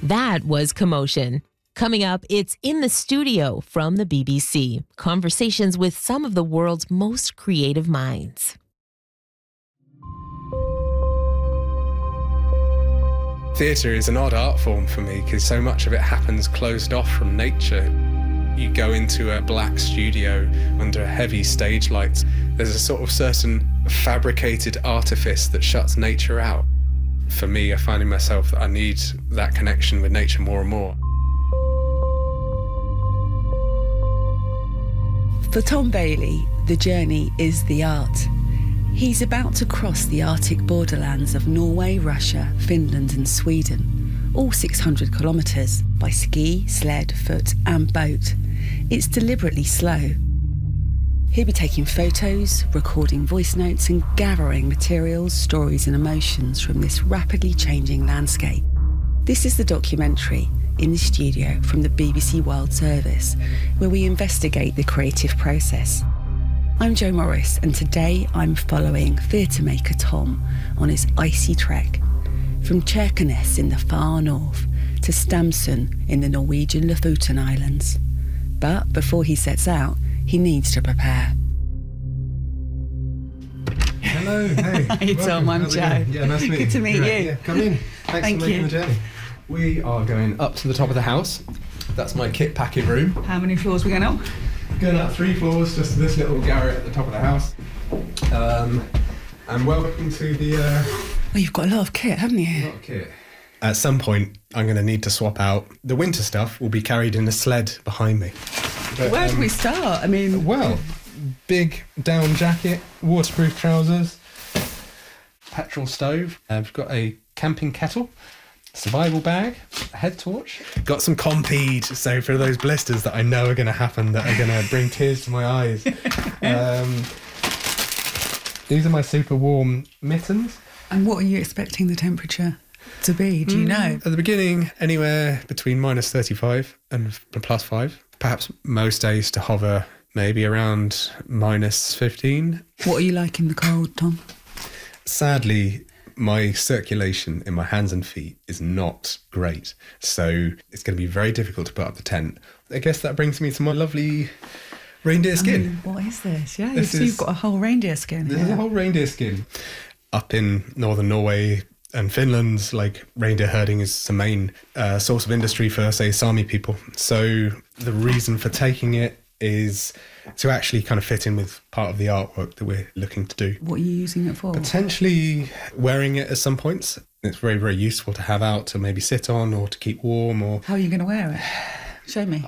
That was Commotion. Coming up, it's In the Studio from the BBC. Conversations with some of the world's most creative minds. Theatre is an odd art form for me because so much of it happens closed off from nature. You go into a black studio under heavy stage lights. There's a sort of certain fabricated artifice that shuts nature out. For me, I find in myself that I need that connection with nature more and more. For Tom Bailey, the journey is the art. He's about to cross the Arctic borderlands of Norway, Russia, Finland and Sweden, all 600 kilometres, by ski, sled, foot and boat. It's deliberately slow. He'll be taking photos, recording voice notes and gathering materials, stories and emotions from this rapidly changing landscape. This is the documentary In the Studio from the BBC World Service, where we investigate the creative process. I'm Jo Morris, and today I'm following theatre maker Tom on his icy trek from Kirkenes in the far north to Stamsund in the Norwegian Lofoten Islands. But before he sets out, he needs to prepare. Hello, hey. Hi Tom, I'm Jo. Yeah, nice to meet you. Good to meet you. Yeah, come in. Thanks Thank for making you. the journey. We are going up to the top of the house. That's my kit packing room. How many floors are we going up? Going up 3 floors just to this little garret at the top of the house. And welcome to the Well, you've got a lot of kit, haven't you? kit. At some point, I'm going to need to swap out. The winter stuff will be carried in a sled behind me. But, Where do we start? I mean, well, big down jacket, waterproof trousers, petrol stove. I've got a camping kettle, survival bag, a head torch. Got some Compeed, so for those blisters that I know are going to happen, that are going to bring tears to my eyes. These are my super warm mittens. and what are you expecting the temperature to be? Do you know? At the beginning, anywhere between minus 35 and plus 5. Perhaps most days to hover maybe around minus 15. What are you like in the cold, Tom? Sadly, my circulation in my hands and feet is not great. So it's going to be very difficult to put up the tent. I guess that brings me to my lovely reindeer skin. What is this? Yeah, This you've is- got a whole reindeer skin. This is a whole reindeer skin. Up in northern Norway and Finland, like reindeer herding is the main source of industry for, say, Sami people. So the reason for taking it is to actually kind of fit in with part of the artwork that we're looking to do. What are you using it for? Potentially wearing it at some points. It's very, very useful to have out to maybe sit on or to keep warm or... How are you going to wear it? Show me.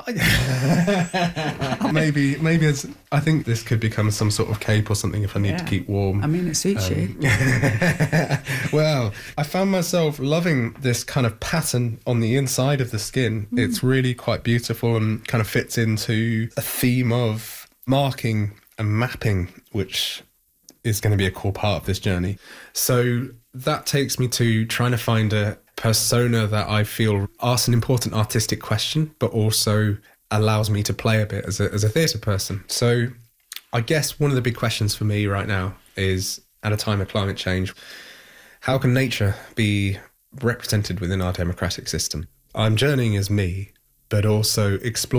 maybe as I think this could become some sort of cape or something if I need to keep warm. I mean, it suits you. Well, I found myself loving this kind of pattern on the inside of the skin. It's really quite beautiful and kind of fits into a theme of marking and mapping, which is going to be a core part of this journey. So that takes me to trying to find a persona that I feel asks an important artistic question, but also allows me to play a bit as a theatre person. So I guess one of the big questions for me right now is, at a time of climate change, how can nature be represented within our democratic system? I'm journeying as me, but also exploring